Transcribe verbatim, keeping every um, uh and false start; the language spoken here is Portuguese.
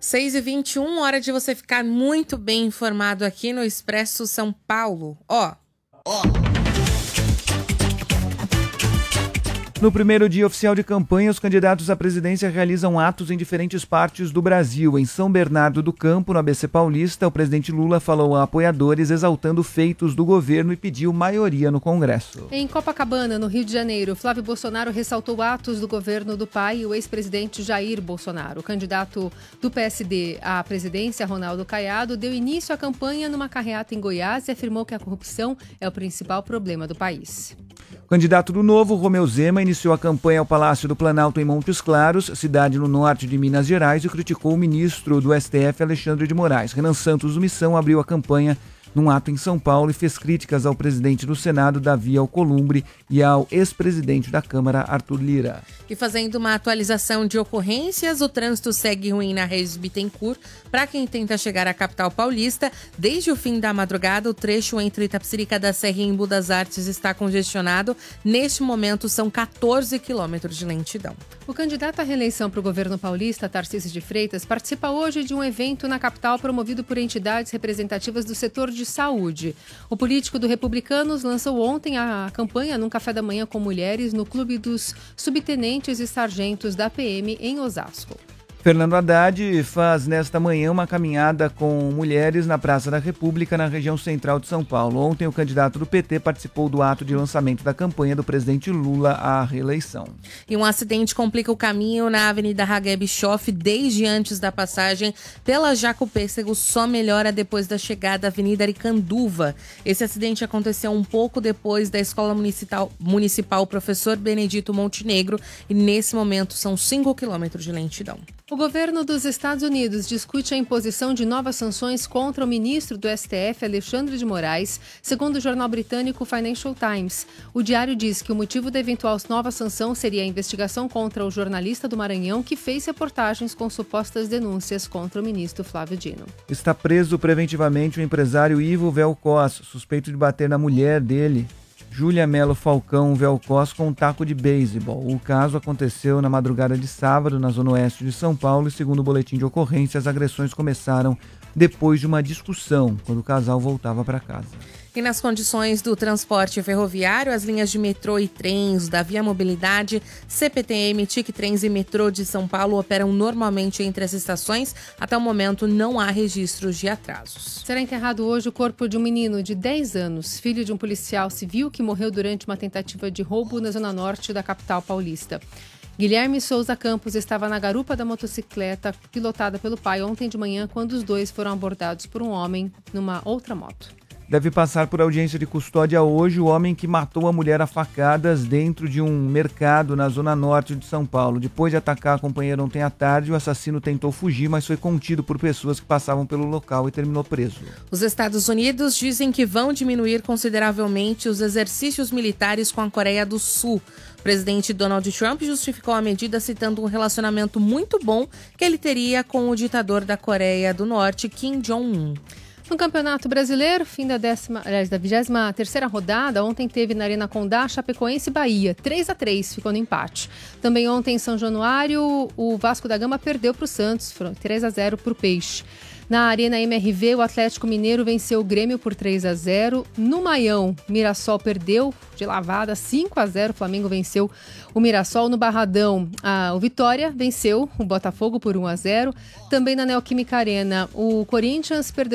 seis e vinte e um, hora de você ficar muito bem informado aqui no Expresso São Paulo. Ó. Ó. No primeiro dia oficial de campanha, os candidatos à presidência realizam atos em diferentes partes do Brasil. Em São Bernardo do Campo, no A B C Paulista, o presidente Lula falou a apoiadores exaltando feitos do governo e pediu maioria no Congresso. Em Copacabana, no Rio de Janeiro, Flávio Bolsonaro ressaltou atos do governo do pai e o ex-presidente Jair Bolsonaro. O candidato do P S D à presidência, Ronaldo Caiado, deu início à campanha numa carreata em Goiás e afirmou que a corrupção é o principal problema do país. O candidato do Novo, Romeu Zema, iniciou a campanha ao Palácio do Planalto em Montes Claros, cidade no norte de Minas Gerais, e criticou o ministro do S T F, Alexandre de Moraes. Renan Santos do Missão abriu a campanha num ato em São Paulo e fez críticas ao presidente do Senado, Davi Alcolumbre, e ao ex-presidente da Câmara, Arthur Lira. E fazendo uma atualização de ocorrências, o trânsito segue ruim na Regis Bittencourt para quem tenta chegar à capital paulista. Desde o fim da madrugada, o trecho entre Itapecerica da Serra e Embu das Artes está congestionado. Neste momento, são quatorze quilômetros de lentidão. O candidato à reeleição para o governo paulista, Tarcísio de Freitas, participa hoje de um evento na capital promovido por entidades representativas do setor de saúde. O político do Republicanos lançou ontem a campanha num café da manhã com mulheres no Clube dos Subtenentes e Sargentos da P M em Osasco. Fernando Haddad faz nesta manhã uma caminhada com mulheres na Praça da República, na região central de São Paulo. Ontem, o candidato do P T participou do ato de lançamento da campanha do presidente Lula à reeleição. E um acidente complica o caminho na Avenida Ragué Bischoff desde antes da passagem pela Jaco Pêssego, só melhora depois da chegada da Avenida Aricanduva. Esse acidente aconteceu um pouco depois da Escola Municipal, Municipal Professor Benedito Montenegro e nesse momento são cinco quilômetros de lentidão. O governo dos Estados Unidos discute a imposição de novas sanções contra o ministro do S T F, Alexandre de Moraes, segundo o jornal britânico Financial Times. O diário diz que o motivo da eventual nova sanção seria a investigação contra o jornalista do Maranhão que fez reportagens com supostas denúncias contra o ministro Flávio Dino. Está preso preventivamente o empresário Ivo Velcós, suspeito de bater na mulher dele, Júlia Melo Falcão Velcós, com um taco de beisebol. O caso aconteceu na madrugada de sábado, na zona oeste de São Paulo, e segundo o boletim de ocorrência, as agressões começaram depois de uma discussão, quando o casal voltava para casa. E nas condições do transporte ferroviário, as linhas de metrô e trens da Via Mobilidade, C P T M, TIC Trens e Metrô de São Paulo operam normalmente entre as estações. Até o momento, não há registros de atrasos. Será enterrado hoje o corpo de um menino de dez anos, filho de um policial civil que morreu durante uma tentativa de roubo na zona norte da capital paulista. Guilherme Souza Campos estava na garupa da motocicleta pilotada pelo pai ontem de manhã, quando os dois foram abordados por um homem numa outra moto. Deve passar por audiência de custódia hoje o homem que matou a mulher a facadas dentro de um mercado na zona norte de São Paulo. Depois de atacar a companheira ontem à tarde, o assassino tentou fugir, mas foi contido por pessoas que passavam pelo local e terminou preso. Os Estados Unidos dizem que vão diminuir consideravelmente os exercícios militares com a Coreia do Sul. O presidente Donald Trump justificou a medida citando um relacionamento muito bom que ele teria com o ditador da Coreia do Norte, Kim Jong-un. No Campeonato Brasileiro, fim da, décima, aliás, da vigésima terceira rodada, ontem teve na Arena Condá, Chapecoense e Bahia. três a três ficou no empate. Também ontem em São Januário, o Vasco da Gama perdeu para o Santos, foram três a zero para o Peixe. Na Arena M R V, o Atlético Mineiro venceu o Grêmio por três a zero. No Maião, Mirassol perdeu de lavada cinco a zero. O Flamengo venceu o Mirassol. No Barradão, a, o Vitória venceu o Botafogo por um a zero. Também na Neoquímica Arena, o Corinthians perdeu